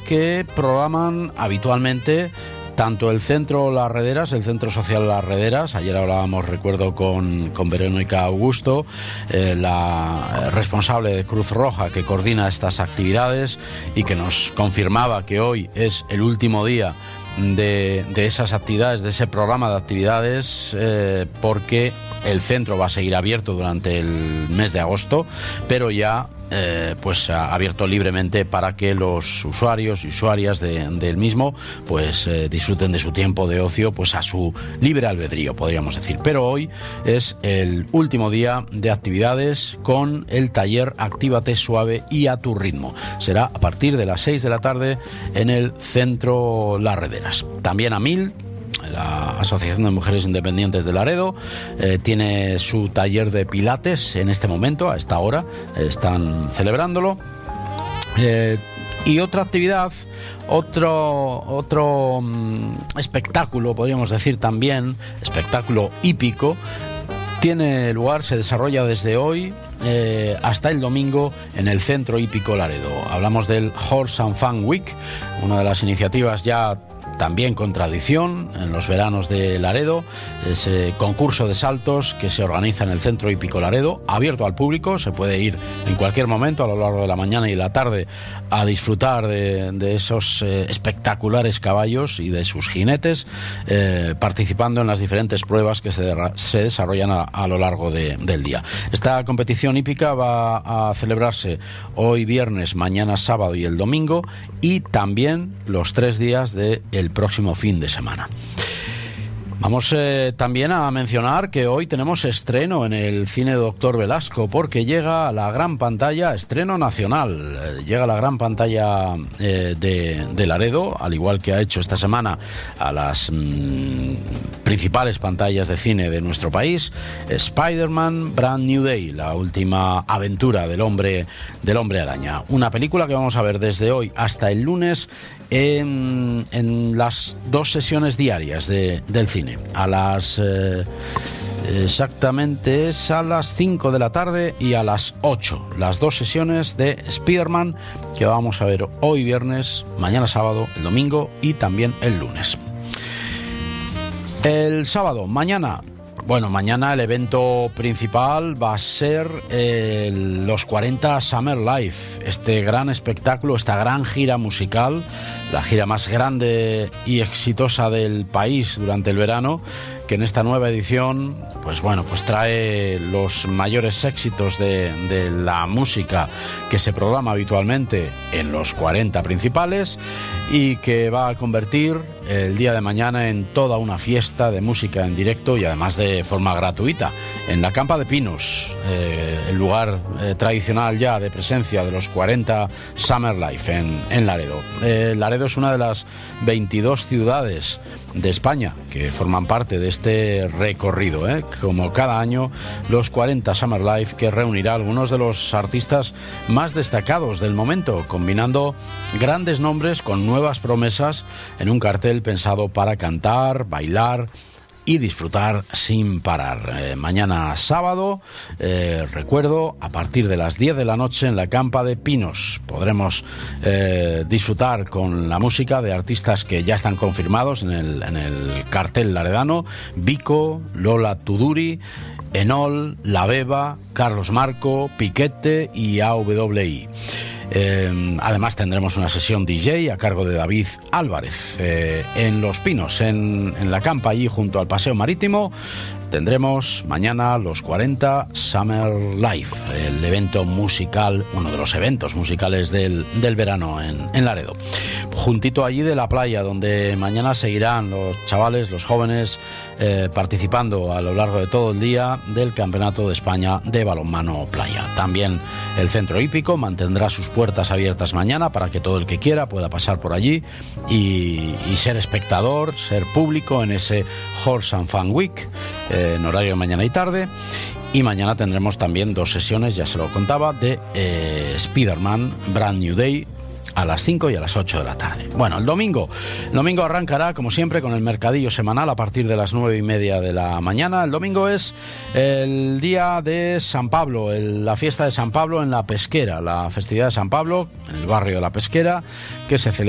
que programan habitualmente tanto el Centro Las Rederas, el Centro Social Las Rederas. Ayer hablábamos, recuerdo, con Verónica Augusto, la responsable de Cruz Roja que coordina estas actividades y que nos confirmaba que hoy es el último día de esas actividades, de ese programa de actividades, porque el centro va a seguir abierto durante el mes de agosto, pero ya pues ha abierto libremente para que los usuarios y usuarias del mismo pues disfruten de su tiempo de ocio pues a su libre albedrío, podríamos decir. Pero hoy es el último día de actividades con el taller Actívate Suave y a tu ritmo. Será a partir de las 6 de la tarde en el Centro Las Rederas. También AMIL, la Asociación de Mujeres Independientes de Laredo, tiene su taller de pilates en este momento, a esta hora, están celebrándolo. Y otra actividad, otro espectáculo, podríamos decir también, espectáculo hípico, tiene lugar, se desarrolla desde hoy hasta el domingo en el Centro Hípico Laredo. Hablamos del Horse and Fun Week, una de las iniciativas ya también con tradición en los veranos de Laredo, ese concurso de saltos que se organiza en el Centro Hípico Laredo, abierto al público. Se puede ir en cualquier momento a lo largo de la mañana y la tarde a disfrutar de esos espectaculares caballos y de sus jinetes, participando en las diferentes pruebas que se desarrollan a lo largo del día. Esta competición hípica va a celebrarse hoy viernes, mañana sábado y el domingo, y también los 3 días del próximo fin de semana. Vamos también a mencionar que hoy tenemos estreno en el Cine Doctor Velasco, porque llega a la gran pantalla, estreno nacional, llega a la gran pantalla de Laredo, al igual que ha hecho esta semana a las principales pantallas de cine de nuestro país, Spider-Man Brand New Day, la última aventura del hombre araña. Una película que vamos a ver desde hoy hasta el lunes en las 2 sesiones diarias del cine. A las exactamente es a las 5 de la tarde y a las 8, las 2 sesiones de Spider-Man que vamos a ver hoy viernes, mañana sábado, el domingo y también el lunes. El sábado, mañana el evento principal va a ser los 40 Summer Life, este gran espectáculo, esta gran gira musical, la gira más grande y exitosa del país durante el verano, que en esta nueva edición pues trae los mayores éxitos de la música que se programa habitualmente en los 40 principales y que va a convertir el día de mañana en toda una fiesta de música en directo y además de forma gratuita en la Campa de Pinos, el lugar tradicional ya de presencia de los 40 Summer Life en Laredo. Laredo es una de las 22 ciudades de España que forman parte de este recorrido, como cada año los 40 Summer Life, que reunirá a algunos de los artistas más destacados del momento, combinando grandes nombres con nuevas promesas en un cartel pensado para cantar, bailar y disfrutar sin parar. Mañana sábado, recuerdo, a partir de las 10 de la noche en la Campa de Pinos podremos disfrutar con la música de artistas que ya están confirmados en el cartel laredano: Vico, Lola Tuduri, Enol, La Beba, Carlos Marco, Piquete y AWI. Además tendremos una sesión DJ a cargo de David Álvarez en Los Pinos, en la Campa, allí junto al Paseo Marítimo. Tendremos mañana los 40 Summer Life, el evento musical, uno de los eventos musicales del verano en Laredo. Juntito allí de la playa, donde mañana seguirán los chavales, los jóvenes, participando a lo largo de todo el día del Campeonato de España de Balonmano Playa. También el Centro Hípico mantendrá sus puertas abiertas mañana para que todo el que quiera pueda pasar por allí y ser espectador, ser público en ese Horse and Fun Week, en horario de mañana y tarde. Y mañana tendremos también 2 sesiones, ya se lo contaba, de Spider-Man Brand New Day, a las 5 y a las 8 de la tarde. Bueno, el domingo arrancará, como siempre, con el mercadillo semanal a partir de las 9:30 de la mañana. El domingo es el día de San Pablo, la fiesta de San Pablo en La Pesquera, la festividad de San Pablo en el barrio de La Pesquera, que se celebra